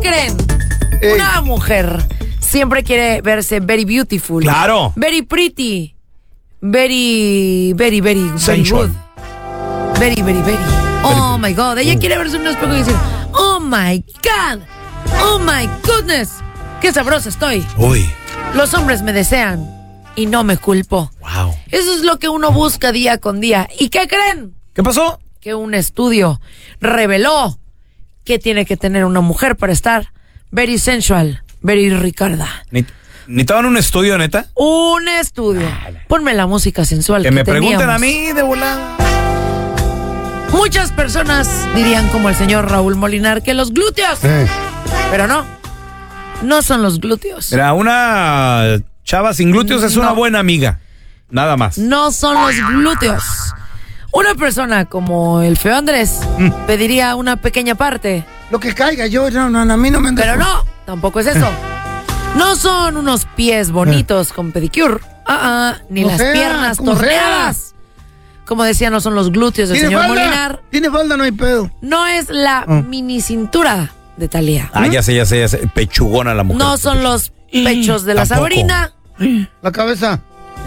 creen? Una mujer siempre quiere verse very beautiful. Claro. Very pretty. Very Sensual. good. Very. Oh my God. Ella quiere verse en un espejo y decir, oh my God. Oh my goodness. Qué sabrosa estoy. Uy. Los hombres me desean y no me culpo. Wow. Eso es lo que uno busca día con día. ¿Y qué creen? ¿Qué pasó? Que un estudio reveló que tiene que tener una mujer para estar very sensual, very Ricarda. ¿Necesitaban un estudio, neta? Un estudio. Ponme la música sensual Que me pregunten teníamos. a mí de volada. Muchas personas dirían como el señor Raúl Molinar que los glúteos. Pero no. No son los glúteos. Mira, una chava sin glúteos es una buena amiga. Nada más. No son los glúteos. Una persona como el feo Andrés pediría una pequeña parte. Lo que caiga, a mí no me anda. Pero no, tampoco es eso. No son unos pies bonitos con pedicure. Ni O las sea, piernas como torneadas. Como decía, no son los glúteos del señor Molinar. Tiene falda, no hay pedo. No es la mini cintura de Thalía. Ya sé. Pechugona la mujer. No son los pechos de la Tampoco. Sabrina. La cabeza.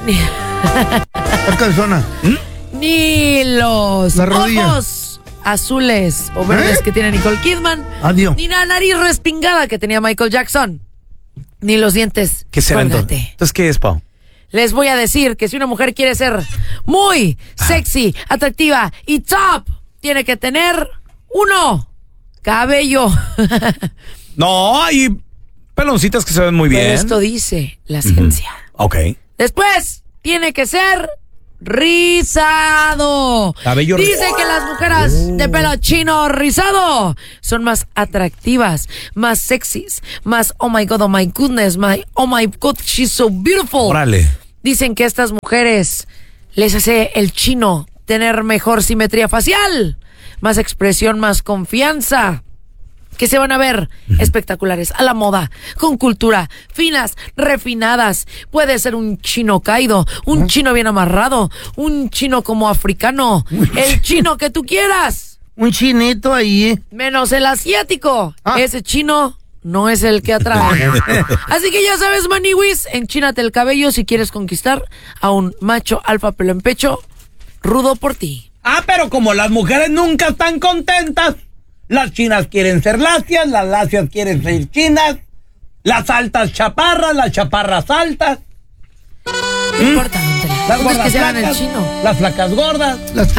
La cabezona. Ni los La rodilla. ojos azules o verdes que tiene Nicole Kidman. Adiós. Ni la nariz respingada que tenía Michael Jackson. Ni los dientes. ¿Qué será Cólgate. entonces? ¿Qué es, Pau? Les voy a decir que si una mujer quiere ser muy sexy, atractiva y top, tiene que tener cabello. No, hay peloncitas que se ven muy bien. Pero esto dice la ciencia. Ok. Después, tiene que ser rizado. Cabello Dice que las mujeres de pelo chino rizado son más atractivas, más sexys, más oh my goodness, oh my God, she's so beautiful. Órale. Dicen que a estas mujeres les hace el chino tener mejor simetría facial, más expresión, más confianza. Que se van a ver espectaculares, a la moda, con cultura, finas, refinadas. Puede ser un chino caído, un chino bien amarrado, un chino como africano, el chino que tú quieras. Un chinito ahí. Menos el asiático. Ese chino no es el que atrae. Así que ya sabes, maniwis, enchínate el cabello si quieres conquistar a un macho alfa pelo en pecho, rudo por ti. Pero como las mujeres nunca están contentas, las chinas quieren ser lacias, las lacias quieren ser chinas, las altas chaparras, las chaparras altas. No importa dónde Las la es que gordas se hagan el flacas, chino. las flacas gordas. Las